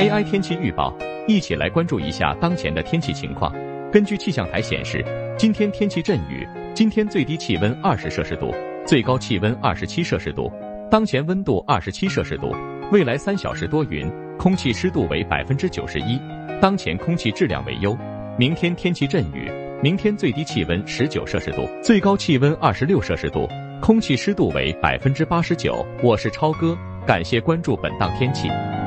AI 天气预报，一起来关注一下当前的天气情况。根据气象台显示，今天天气阵雨，今天最低气温20摄氏度，最高气温27摄氏度，当前温度27摄氏度。未来3小时多云，空气湿度为91%，当前空气质量为优。明天天气阵雨，明天最低气温19摄氏度，最高气温26摄氏度，空气湿度为89%。我是超哥，感谢关注本档天气。